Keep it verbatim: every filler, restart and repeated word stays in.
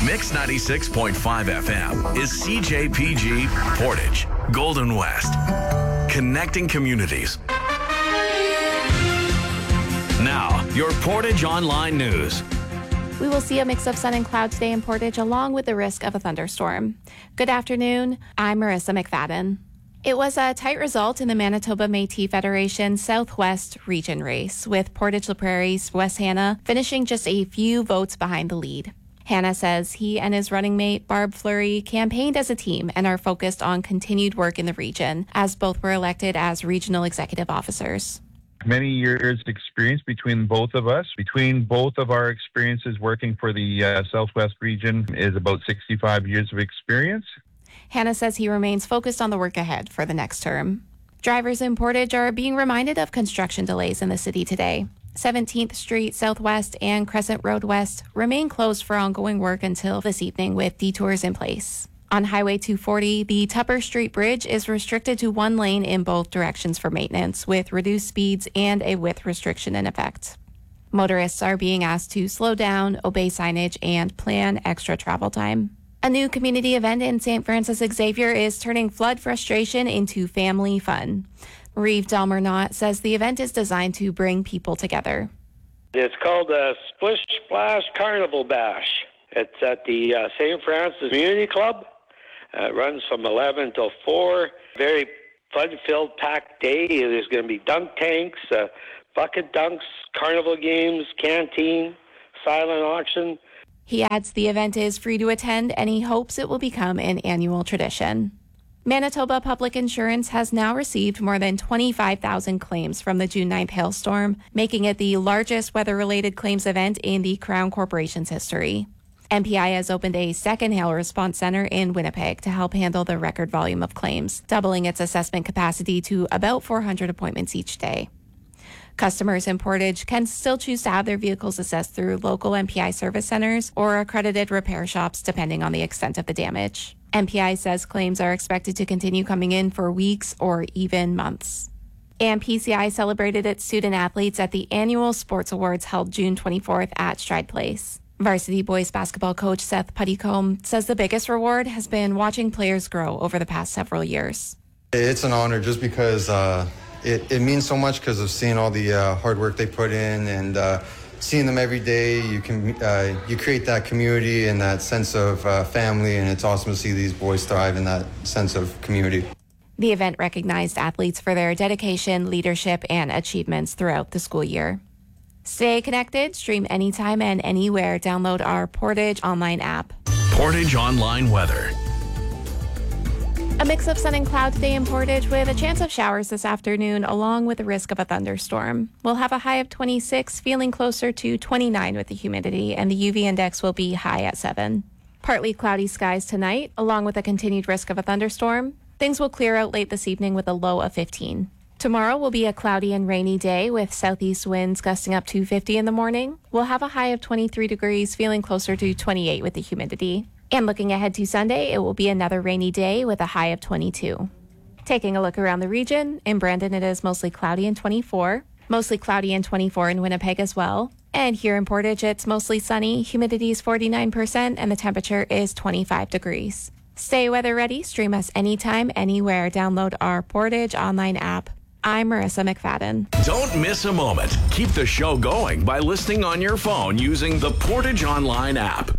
Mix ninety-six point five F M is C J P G Portage, Golden West. Connecting communities. Now, your Portage Online News. We will see a mix of sun and cloud today in Portage, along with the risk of a thunderstorm. Good afternoon. I'm Marissa McFadden. It was a tight result in the Manitoba Métis Federation Southwest Region race, with Portage La Prairie's Wes Hanna finishing just a few votes behind the lead. Hanna says he and his running mate, Barb Fleury, campaigned as a team and are focused on continued work in the region, as both were elected as regional executive officers. Many years experience between both of us. Between both of our experiences working for the uh, Southwest region is about sixty-five years of experience. Hanna says he remains focused on the work ahead for the next term. Drivers in Portage are being reminded of construction delays in the city today. seventeenth Street Southwest and Crescent Road West remain closed for ongoing work until this evening, with detours in place. On Highway two forty, the Tupper Street Bridge is restricted to one lane in both directions for maintenance, with reduced speeds and a width restriction in effect. Motorists are being asked to slow down, obey signage, and plan extra travel time. A new community event in Saint Francis Xavier is turning flood frustration into family fun. Reeve Dalmernot says the event is designed to bring people together. It's called the Splish Splash Carnival Bash. It's at the uh, Saint Francis Community Club. Uh, it runs from eleven till four. Very fun-filled, packed day. There's going to be dunk tanks, uh, bucket dunks, carnival games, canteen, silent auction. He adds the event is free to attend, and he hopes it will become an annual tradition. Manitoba Public Insurance has now received more than twenty-five thousand claims from the June ninth hailstorm, making it the largest weather-related claims event in the Crown Corporation's history. M P I has opened a second hail response center in Winnipeg to help handle the record volume of claims, doubling its assessment capacity to about four hundred appointments each day. Customers in Portage can still choose to have their vehicles assessed through local M P I service centers or accredited repair shops, depending on the extent of the damage. M P I says claims are expected to continue coming in for weeks or even months. And P C I celebrated its student athletes at the annual sports awards held June twenty-fourth at Stride Place. Varsity boys basketball coach Seth Puttycombe says the biggest reward has been watching players grow over the past several years. It's an honor just because uh, it, it means so much because of seeing all the uh, hard work they put in and uh, seeing them every day. You can uh, you create that community and that sense of uh, family, and it's awesome to see these boys thrive in that sense of community. The event recognized athletes for their dedication, leadership, and achievements throughout the school year. Stay connected, stream anytime and anywhere. Download our Portage Online app. Portage Online Weather. A mix of sun and cloud today in Portage, with a chance of showers this afternoon, along with the risk of a thunderstorm. We'll have a high of twenty-six, feeling closer to twenty-nine with the humidity, and the U V index will be high at seven. Partly cloudy skies tonight, along with a continued risk of a thunderstorm. Things will clear out late this evening with a low of fifteen. Tomorrow will be a cloudy and rainy day with southeast winds gusting up to fifty in the morning. We'll have a high of twenty-three degrees, feeling closer to twenty-eight with the humidity. And looking ahead to Sunday, it will be another rainy day with a high of twenty-two. Taking a look around the region, in Brandon it is mostly cloudy and twenty-four. Mostly cloudy and twenty-four in Winnipeg as well. And here in Portage, it's mostly sunny, humidity is forty-nine percent, and the temperature is twenty-five degrees. Stay weather ready, stream us anytime, anywhere. Download our Portage Online app. I'm Marissa McFadden. Don't miss a moment. Keep the show going by listening on your phone using the Portage Online app.